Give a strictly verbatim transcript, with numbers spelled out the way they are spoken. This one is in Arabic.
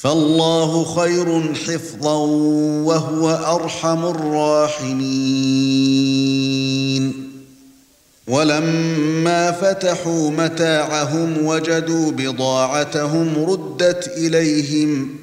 فالله خير حفظا وهو أرحم الراحمين. ولما فتحوا متاعهم وجدوا بضاعتهم ردت إليهم